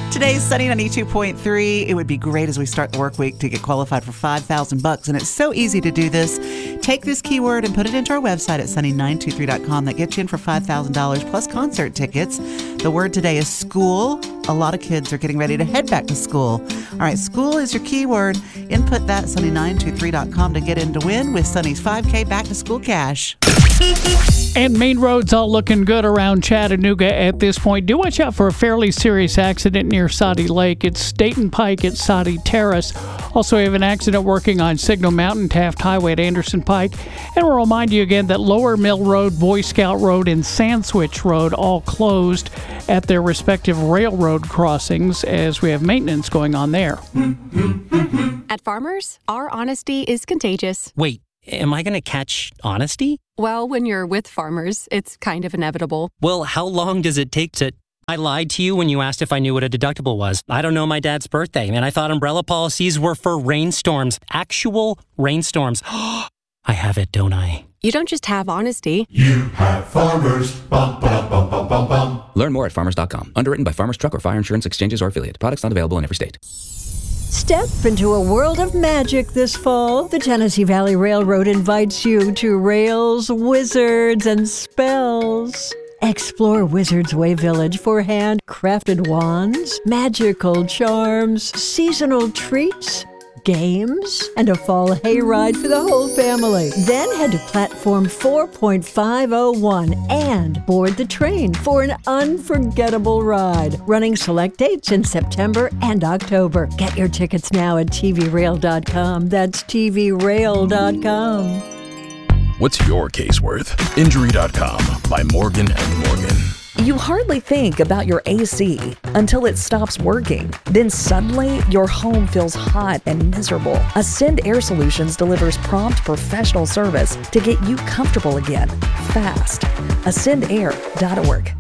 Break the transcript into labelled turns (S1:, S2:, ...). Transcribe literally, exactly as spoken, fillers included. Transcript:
S1: Today's Sunny ninety-two point three. It would be great as we start the work week to get qualified for five thousand bucks, and it's so easy to do this. Take this keyword and put it into our website at sunny nine two three dot com. That gets you in for five thousand dollars plus concert tickets. The word today is school. A lot of kids are getting ready to head back to school. All right, school is your keyword. Input that at sunny nine two three dot com to get in to win with Sunny's five K back to school cash.
S2: And main roads all looking good around Chattanooga at this point. Do watch out for a fairly serious accident near Soddy Lake. It's Dayton Pike at Soddy Terrace. Also, we have an accident working on Signal Mountain, Taft Highway at Anderson Pike. And we'll remind you again that Lower Mill Road, Boy Scout Road, and Sandswitch Road all closed at their respective railroad crossings as we have maintenance going on there.
S3: At Farmers, our honesty is contagious.
S4: Wait, am I going to catch honesty?
S3: Well, when you're with Farmers, it's kind of inevitable.
S4: Well, how long does it take to... I lied to you when you asked if I knew what a deductible was. I don't know my dad's birthday, and I thought umbrella policies were for rainstorms. Actual rainstorms. I have it, don't I?
S3: You don't just have honesty.
S5: You have Farmers. Bum, bum, bum, bum, bum, bum.
S6: Learn more at farmers dot com. Underwritten by Farmers Truck or Fire Insurance Exchanges or Affiliate. Products not available in every state.
S7: Step into a world of magic this fall. The Tennessee Valley Railroad invites you to Rails, Wizards, and Spells. Explore Wizards Way Village for handcrafted wands, magical charms, seasonal treats, games, and a fall hayride for the whole family. Then head to platform four point five oh one and board the train for an unforgettable ride. Running select dates in September and October. Get your tickets now at T V rail dot com. That's T V rail dot com.
S8: What's your case worth? Injury dot com by Morgan and Morgan.
S9: You hardly think about your A C until it stops working. Then suddenly, your home feels hot and miserable. Ascend Air Solutions delivers prompt professional service to get you comfortable again, fast. ascend air dot org.